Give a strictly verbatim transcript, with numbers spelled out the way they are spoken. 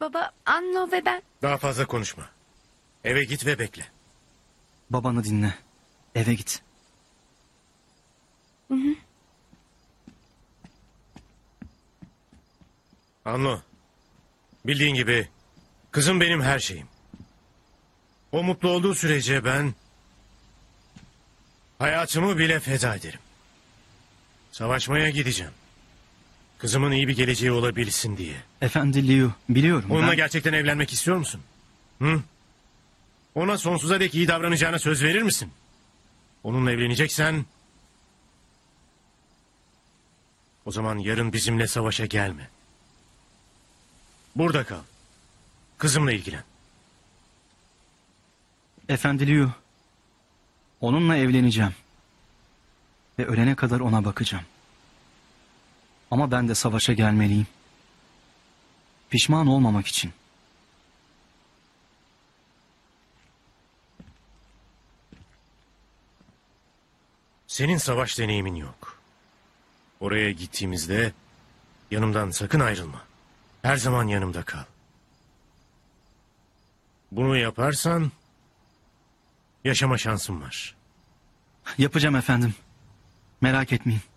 baba, Anno ve ben. Daha fazla konuşma. Eve git ve bekle. Babanı dinle. Eve git. Anlo. Bildiğin gibi kızım benim her şeyim. O mutlu olduğu sürece ben hayatımı bile feda ederim. Savaşmaya gideceğim. Kızımın iyi bir geleceği olabilsin diye. Efendi Liu, biliyorum. Onunla ben... gerçekten evlenmek istiyor musun? Hı? Ona sonsuza dek iyi davranacağına söz verir misin? Onunla evleneceksen... O zaman yarın bizimle savaşa gelme. Burada kal. Kızımla ilgilen. Efendi Liu, onunla evleneceğim. Ve ölene kadar ona bakacağım. Ama ben de savaşa gelmeliyim. Pişman olmamak için. Senin savaş deneyimin yok. Oraya gittiğimizde yanımdan sakın ayrılma. Her zaman yanımda kal. Bunu yaparsan yaşama şansın var. Yapacağım efendim. Merak etmeyin.